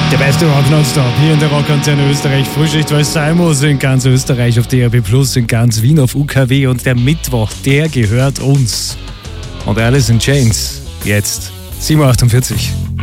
Der beste Rock nonstop hier in der Rockantenne Österreich. Frühschicht bei Salmos in ganz Österreich, auf DRB Plus in ganz Wien, auf UKW. Und der Mittwoch, der gehört uns. Und Alice in Chains, jetzt 7.48 Uhr.